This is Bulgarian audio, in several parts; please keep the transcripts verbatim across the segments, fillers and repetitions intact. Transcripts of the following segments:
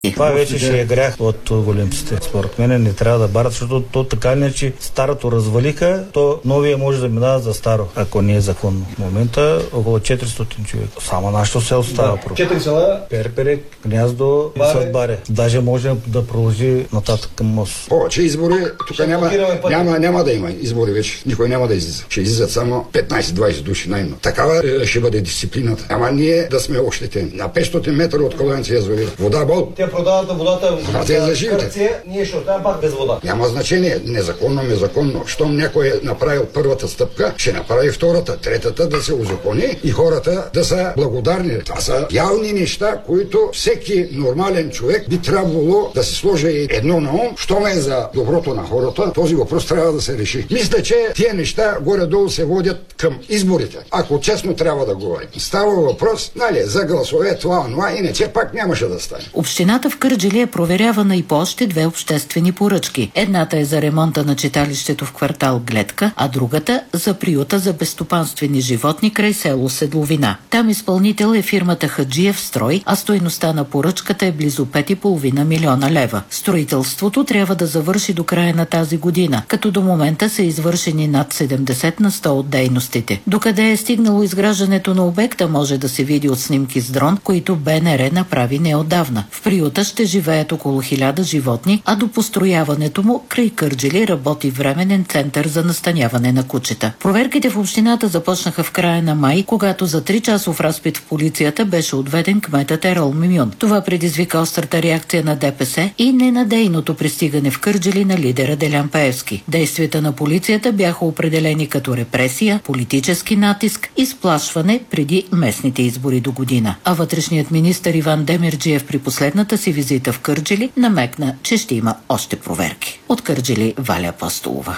Това вече ще е грях от големците. Според мен не трябва да барат, защото то така не, че старото развалиха, то новия може да минава за старо, ако не е законно. В момента около четиристотин човека. Само нашето село става. Да. Четири села? Перперек, Гняздо и Съдбаре. Даже може да продължи нататък към мост. Повече избори, тук няма, няма, няма да има избори вече. Никой няма да излиза. Ще излизат само петнайсет-двайсет души най-много. Такава е, ще бъде дисциплината. Ама ние да сме ощетени. На петстотин метра от Кълънци язовир. Вода бол. Те продават водата в Кърция, ние ще оставим пак без вода. Няма значение. Незаконно, незаконно. Щом някой е направил първата стъпка, ще направи втората, третата да се узакони и хората да са благодарни. Това са явни неща, които всеки нормален човек би трябвало да се сложи едно на ум. Щом е за доброто на хората, този въпрос трябва да се реши. Мисля, че тия неща горе-долу се водят към изборите. Ако честно трябва да говорим. Става въпрос, нали, за гласове, това, това, иначе пак нямаше да стане. Общината в Кърджали е проверявана и по още две обществени поръчки. Едната е за ремонта на читалището в квартал Гледка, а другата за приюта за безстопанствени животни край село Седловина. Там изпълнител е фирмата Хаджиев Строй, а стойността на поръчката е близо пет и половина милиона лева. Строителството трябва да завърши до края на тази година, като до момента са извършени над седемдесет на сто от дейностите. Докъде е стигнало изграждането на обекта може да се види от снимки с дрон, които БНР направи неотдавна. В приюта ще живеят около хиляда животни, а до построяването му край Кърджали работи временен център за настаняване на кучета. Проверките в общината започнаха в края на май, когато за три часов разпит в полицията беше отведен кметът Ерол Мимюн. Това предизвика острата реакция на ДПС и ненадейното пристигане в Кърджали на лидера Делян Пеевски. Действията на полицията бяха определени като репресия, политически натиск и сплашване преди местните избори до година. А вътрешният министър Иван Демерджиев при последната си визита в Кърджали намекна, че ще има още проверки. От Кърджали Валя Апостолова.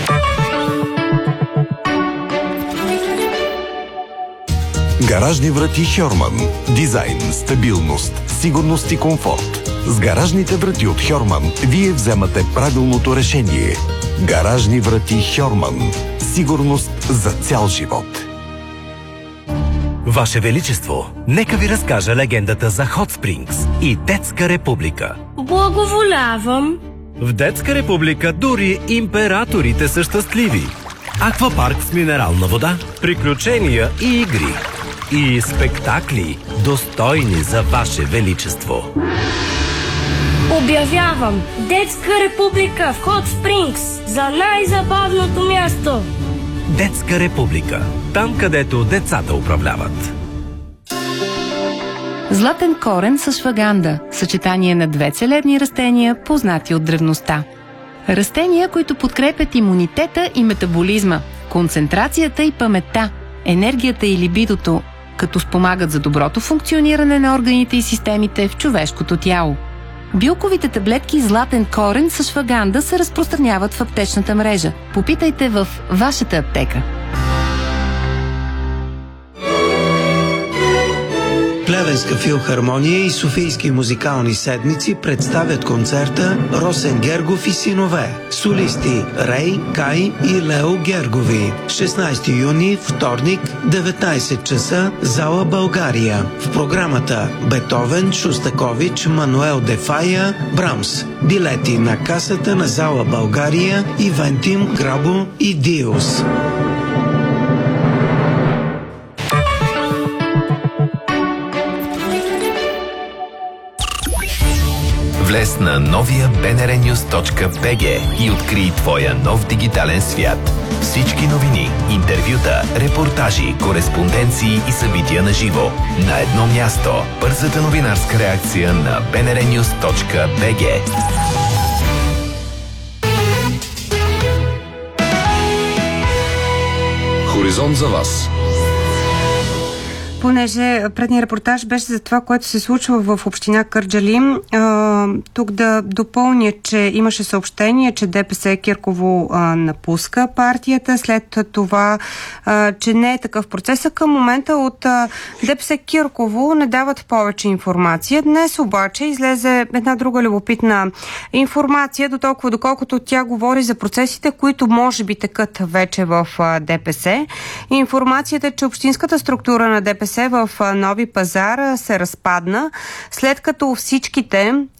Гаражни врати Хьорман. Дизайн, стабилност, сигурност и комфорт. С гаражните врати от Хьорман вие вземате правилното решение. Гаражни врати Хьорман. Сигурност за цял живот. Ваше Величество, нека ви разкажа легендата за Hot Springs и Детска република. Благоволявам. В Детска република дори императорите са щастливи. Аквапарк с минерална вода, приключения и игри. И спектакли, достойни за Ваше Величество. Обявявам Детска република в Hot Springs за най-забавното място. Детска република. Там, където децата управляват. Златен корен с шваганда. Съчетание на две целебни растения, познати от древността. Растения, които подкрепят имунитета и метаболизма, концентрацията и паметта, енергията и либидото, като спомагат за доброто функциониране на органите и системите в човешкото тяло. Билковите таблетки златен корен с шваганда се разпространяват в аптечната мрежа. Попитайте в вашата аптека. Плевенска филхармония и Софийски музикални седмици представят концерта Росен Гергов и синове. Солисти Рей, Кай и Лео Гергови. шестнайсети юни, вторник, деветнайсет часа, зала България. В програмата Бетовен, Шостакович, Мануел Дефая, Брамс. Билети на касата на зала България, Ивентим, Грабо и Диос. Влез на новия би ен ар нюс точка би джи и открий твоя нов дигитален свят. Всички новини, интервюта, репортажи, кореспонденции и събития на живо на едно място. Бързата новинарска реакция на би ен ар нюс точка би джи. Хоризонт за вас. Понеже предният репортаж беше за това, което се случва в община Кърджали. а, тук да допълня, че имаше съобщение, че ДПС Кирково а, напуска партията. След това, а, че не е такъв процес. Към момента от а, ДПС Кирково не дават повече информация. Днес обаче излезе една друга любопитна информация, до толкова доколкото тя говори за процесите, които може би текат вече в а, ДПС. Информацията е, че общинската структура на ДПС в а, Нови Пазар се разпадна, след като всичките